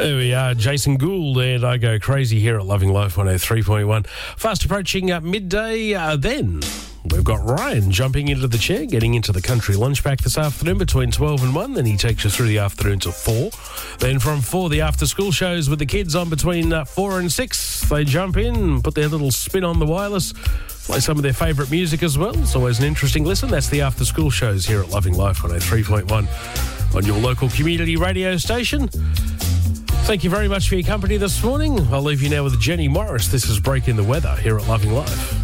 There we are, Jason Gould and I Go Crazy here at Loving Life 103.1. Fast approaching midday, then we've got Ryan jumping into the chair, getting into the country lunch pack this afternoon between 12 and 1. Then he takes us through the afternoon till 4. Then from 4, the after-school shows with the kids on between 4 and 6. They jump in, put their little spin on the wireless, play some of their favourite music as well. It's always an interesting listen. That's the after-school shows here at Loving Life 103.1 on your local community radio station. Thank you very much for your company this morning. I'll leave you now with Jenny Morris. This is Breaking the Weather here at Loving Life.